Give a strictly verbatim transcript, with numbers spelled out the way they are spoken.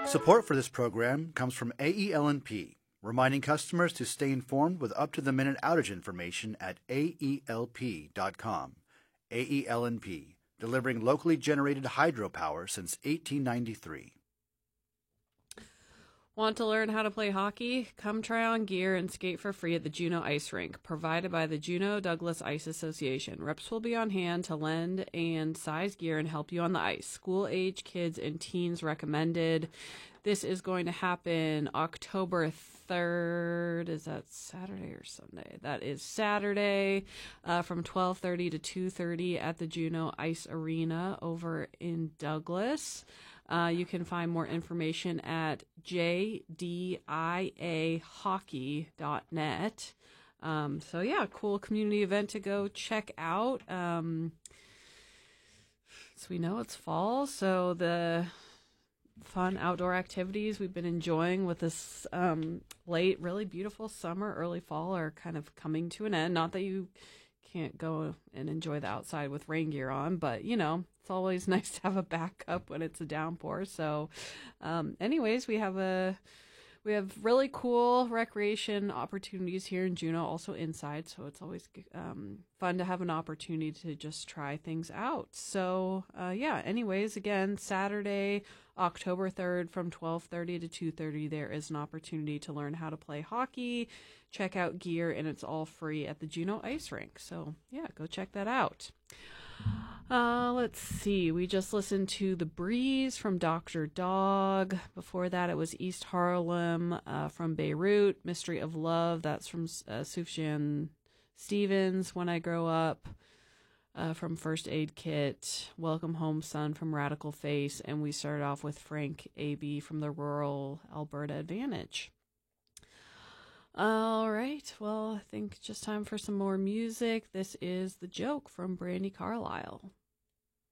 Support for this program comes from A E L N P, reminding customers to stay informed with up-to-the-minute outage information at A E L P dot com. A E L N P, delivering locally generated hydropower since eighteen ninety-three. Want to learn how to play hockey? Come try on gear and skate for free at the Juneau Ice Rink, provided by the Juneau Douglas Ice Association. Reps will be on hand to lend and size gear and help you on the ice. School-age kids and teens recommended. This is going to happen October third. Is that Saturday or Sunday? That is Saturday uh, from twelve thirty to two thirty at the Juneau Ice Arena over in Douglas. Uh, you can find more information at j d i a hockey dot net. Um, so, yeah, cool community event to go check out. Um, so we know it's fall, so the fun outdoor activities we've been enjoying with this um, late, really beautiful summer, early fall are kind of coming to an end. Not that you can't go and enjoy the outside with rain gear on, but, you know, it's always nice to have a backup when it's a downpour. So, um, anyways, we have a we have really cool recreation opportunities here in Juneau, also inside. So it's always um, fun to have an opportunity to just try things out. So, uh, yeah. Anyways, again, Saturday, October third, from twelve thirty to two thirty, there is an opportunity to learn how to play hockey, check out gear, and it's all free at the Juneau Ice Rink. So, yeah, go check that out. Uh, let's see. We just listened to The Breeze from Doctor Dog. Before that, it was East Harlem uh, from Beirut. Mystery of Love. That's from uh, Sufjan Stevens, When I Grow Up, uh, from First Aid Kit. Welcome Home Son from Radical Face. And we started off with Frank A B from the Rural Alberta Advantage. All right, well, I think just time for some more music. This is The Joke from Brandi Carlile.